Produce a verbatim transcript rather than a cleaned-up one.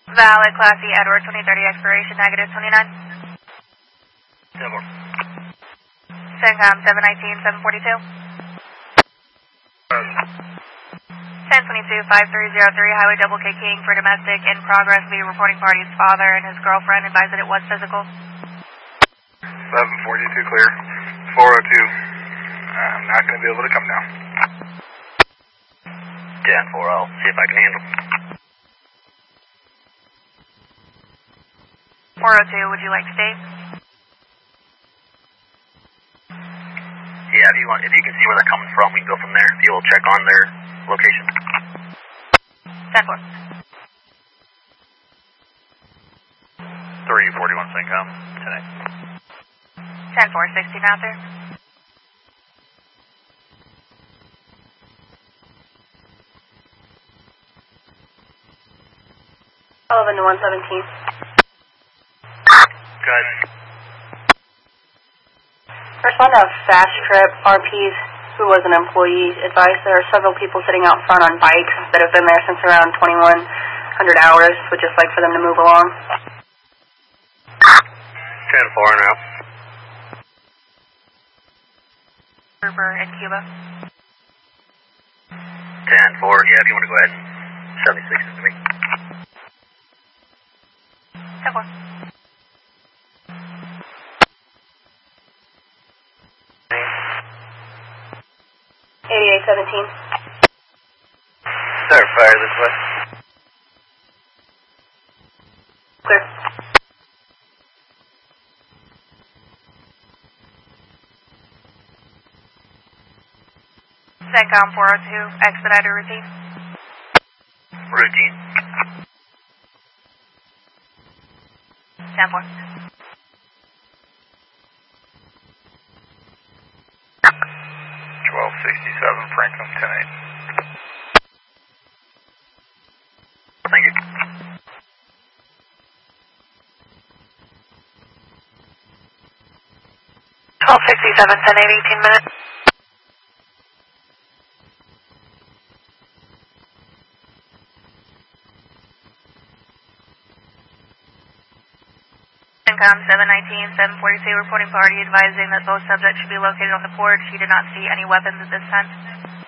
Valid, Class E, Edward, twenty thirty, expiration negative twenty-nine. Double. CENTCOM seven nineteen, seven forty-two. ten twenty-two, five three zero three, Highway Double K King for domestic in progress. Be reporting party's father and his girlfriend. Advised that it was physical. eleven forty-two clear. four oh two. I'm not going to be able to come now. ten four, I'll see if I can handle. four oh two, would you like state? Yeah, if you want, if you can see where they're coming from, we can go from there. If you will check on their location. ten four. three forty-one CENTCOM, ten eight. ten four, sixteen out there. eleven to one seventeen. Good. Respond to Fast Trip R Ps who was an employee. Advised there are several people sitting out front on bikes that have been there since around twenty-one hundred hours. Would just like for them to move along. ten four now. Grouper in Cuba. ten four, yeah, if you want to go ahead. seventy-six is to me. ten four. eighty-eight seventeen. Sir, fire this way. Clear. CENTCOM four oh two, expedited routine. Routine. ten four. twelve sixty-seven, Franklin, ten eight. Thank you. twelve sixty-seven, ten eight, eighteen minutes. CENTCOM seven nineteen, seven forty-two, reporting party advising that both subjects should be located on the porch. He did not see any weapons at this time.